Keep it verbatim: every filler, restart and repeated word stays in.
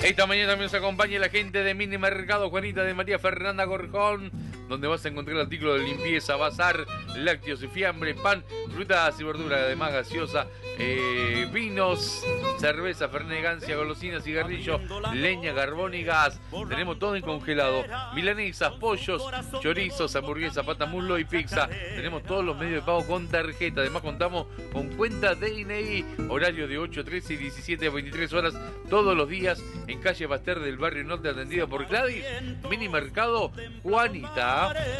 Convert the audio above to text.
Esta mañana también nos acompaña la gente de Mini Mercado Juanita de María Fernanda Gorjón, donde vas a encontrar artículos de limpieza, bazar, lácteos y fiambre, pan, frutas y verduras, además gaseosa, eh, vinos, cerveza, fernegancia, golosinas, cigarrillos, leña, carbón y gas. Tenemos todo en congelado, milanesas, pollos, chorizos, hamburguesas, patas, muslo y pizza. Tenemos todos los medios de pago con tarjeta. Además contamos con cuenta D N I, horario de ocho a trece y diecisiete a veintitrés horas todos los días en calle Baster del barrio norte, atendido por Gladys. Mini Mercado Juanita.